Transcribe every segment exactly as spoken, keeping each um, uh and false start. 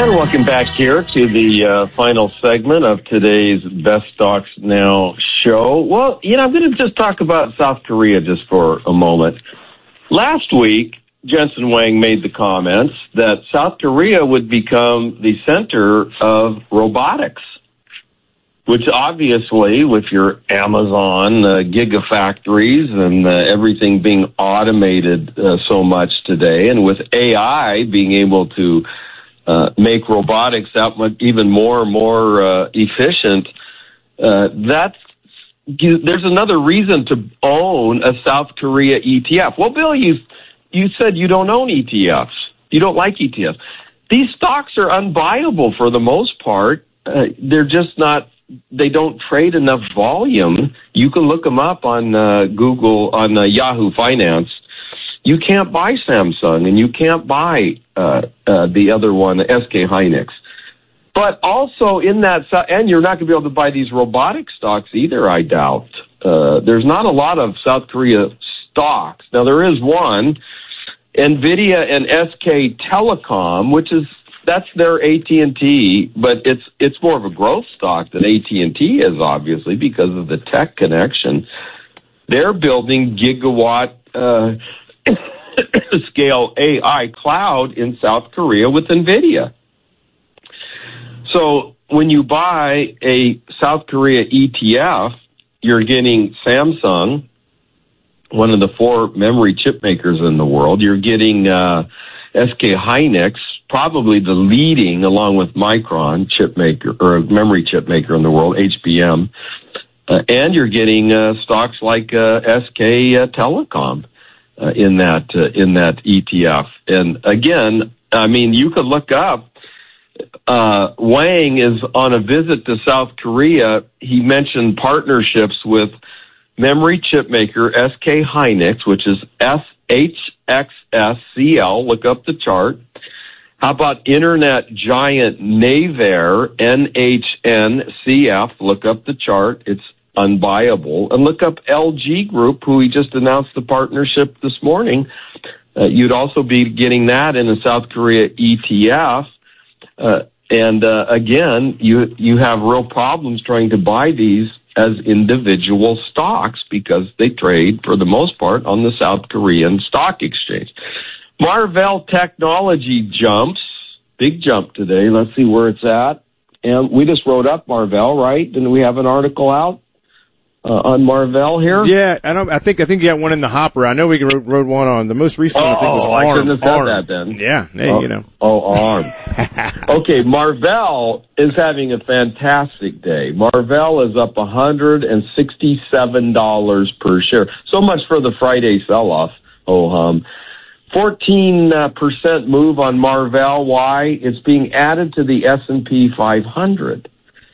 And welcome back here to the uh, final segment of today's Best Stocks Now show. Well, you know, I'm going to just talk about South Korea just for a moment. Last week, Jensen Huang made the comments that South Korea would become the center of robotics, which obviously, with your Amazon uh, gigafactories and uh, everything being automated uh, so much today, and with A I being able to uh, make robotics that much even more and more uh, efficient, uh, that's you, there's another reason to own a South Korea E T F. Well, Bill, you you said you don't own E T Fs. You don't like E T Fs. These stocks are unbuyable for the most part. Uh, they're just not. They don't trade enough volume. You can look them up on uh, Google, on uh, Yahoo Finance. You can't buy Samsung, and you can't buy uh, uh, the other one, S K Hynix. But also in that, and you're not going to be able to buy these robotic stocks either, I doubt. Uh, there's not a lot of South Korea stocks. Now, there is one, NVIDIA and S K Telecom, which is that's their A T and T, but it's it's more of a growth stock than A T and T is, obviously, because of the tech connection. They're building gigawatt uh, scale A I cloud in South Korea with NVIDIA. So when you buy a South Korea E T F, you're getting Samsung, one of the four memory chip makers in the world. You're getting uh, S K Hynix, probably the leading, along with Micron, chip maker or memory chip maker in the world, H B M, uh, and you're getting uh, stocks like uh, S K uh, Telecom uh, in that uh, in that E T F. And again, I mean, you could look up. Uh, Wang is on a visit to South Korea. He mentioned partnerships with memory chip maker S K Hynix, which is S H X S C L. Look up the chart. How about internet giant Naver, N H N C F? Look up the chart. It's unbuyable. And look up L G Group, who we just announced the partnership this morning. Uh, you'd also be getting that in a South Korea E T F. Uh, and uh, again, you you have real problems trying to buy these as individual stocks because they trade, for the most part, on the South Korean stock exchange. Marvell Technology jumps, big jump today. Let's see where it's at. And we just wrote up Marvell, right? Didn't we have an article out uh, on Marvell here? Yeah, I don't. I think I think you got one in the hopper. I know we wrote, wrote one on the most recent. Oh, one I think was oh, ARM. I couldn't have said ARM. that then. Yeah, hey, oh, you know. Oh, ARM. Okay, Marvell is having a fantastic day. Marvell is up one hundred sixty-seven dollars per share. So much for the Friday sell-off. Oh, hum. fourteen percent move on Marvell. Why? It's being added to the S and P five hundred.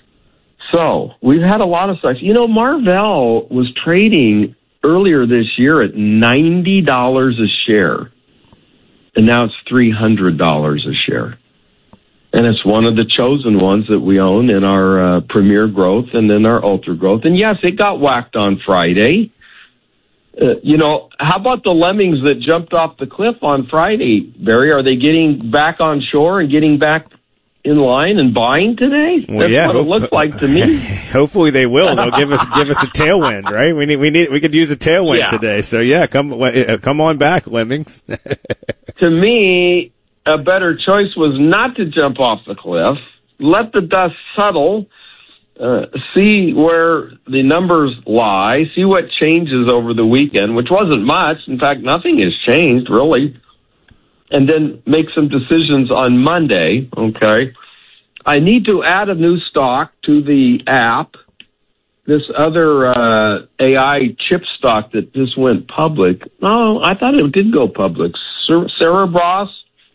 So we've had a lot of stocks. You know, Marvell was trading earlier this year at ninety dollars a share, and now it's three hundred dollars a share. And it's one of the chosen ones that we own in our uh, Premier Growth and in our Ultra Growth. And yes, it got whacked on Friday. Uh, you know, how about the lemmings that jumped off the cliff on Friday, Barry? Are they getting back on shore and getting back in line and buying today? Well, That's yeah, what it looks like to me. Hopefully they will. They'll give us give us a tailwind, right? We need we need we could use a tailwind Yeah. today. So yeah, come uh, come on back, lemmings. To me, a better choice was not to jump off the cliff. Let the dust settle. Uh, see where the numbers lie, see what changes over the weekend, which wasn't much. In fact, nothing has changed, really. And then make some decisions on Monday, okay? I need to add a new stock to the app. This other uh, A I chip stock that just went public. No, I thought it did go public. Cer- Cerebras?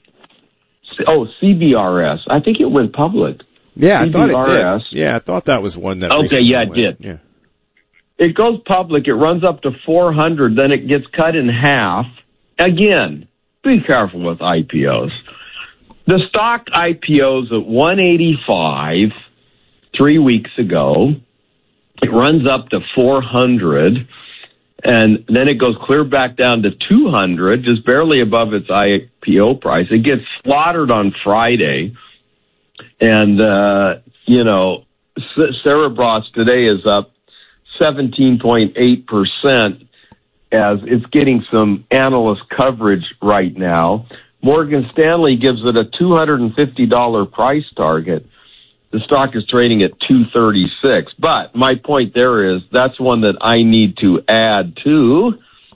Oh, C B R S. I think it went public. Yeah, I thought it C B R S. did. Yeah, I thought that was one that. Okay, yeah, it went. did. Yeah. It goes public. It runs up to four hundred. Then it gets cut in half. Again, be careful with I P Os. The stock I P Os at one eighty-five three weeks ago. It runs up to four hundred. And then it goes clear back down to two hundred, just barely above its I P O price. It gets slaughtered on Friday. And, uh, you know, Cerebras today is up seventeen point eight percent as it's getting some analyst coverage right now. Morgan Stanley gives it a two hundred fifty dollars price target. The stock is trading at two thirty-six. But my point there is that's one that I need to add to.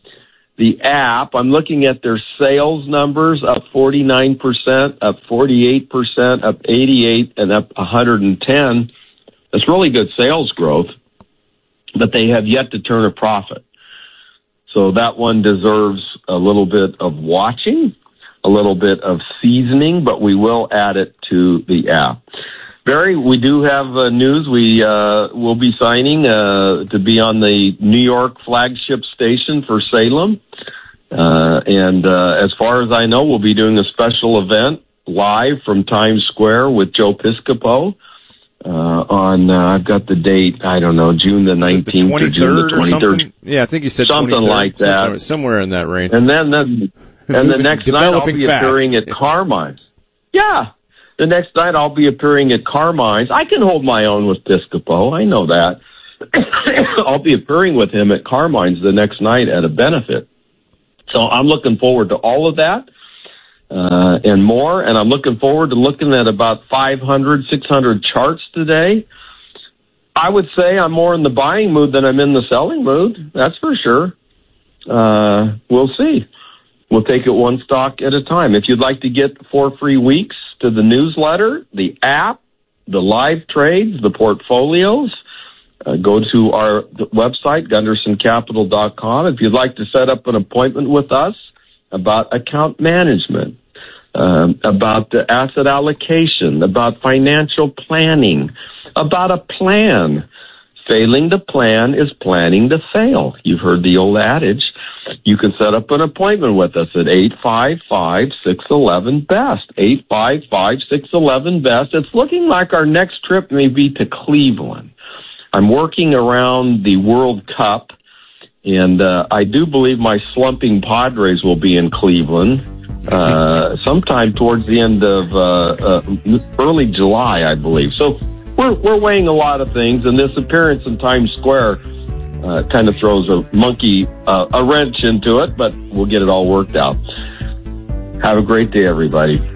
The app, I'm looking at their sales numbers, up forty-nine percent, up forty-eight percent, up eighty-eight, and up one hundred ten. That's really good sales growth, but they have yet to turn a profit. So that one deserves a little bit of watching, a little bit of seasoning, but we will add it to the app. Barry, we do have uh, news. We uh, will be signing uh, to be on the New York flagship station for Salem. Uh, and uh, as far as I know, we'll be doing a special event live from Times Square with Joe Piscopo uh, on, uh, I've got the date, I don't know, June the nineteenth the or June the twenty-third. Or yeah, I think you said something like that. Somewhere, somewhere in that range. And then the, and the next night I'll be fast. appearing at Carmine's. Yeah. The next night I'll be appearing at Carmine's. I can hold my own with Piscopo. I know that. I'll be appearing with him at Carmine's the next night at a benefit. So I'm looking forward to all of that uh, and more. And I'm looking forward to looking at about five hundred, six hundred charts today. I would say I'm more in the buying mood than I'm in the selling mood. That's for sure. Uh, we'll see. We'll take it one stock at a time. If you'd like to get four free weeks to the newsletter, the app, the live trades, the portfolios, uh, go to our website, gunderson capital dot com. If you'd like to set up an appointment with us about account management, um, about the asset allocation, about financial planning, about a plan. Failing to plan is planning to fail. You've heard the old adage. You can set up an appointment with us at eight five five, six one one, B E S T, eight five five, six one one, B E S T. It's looking like our next trip may be to Cleveland. I'm working around the World Cup, and uh, I do believe my slumping Padres will be in Cleveland uh, sometime towards the end of uh, uh, early July, I believe. So we're, we're weighing a lot of things, and this appearance in Times Square Uh, kind of throws a monkey, uh, a wrench into it, but we'll get it all worked out. Have a great day, everybody.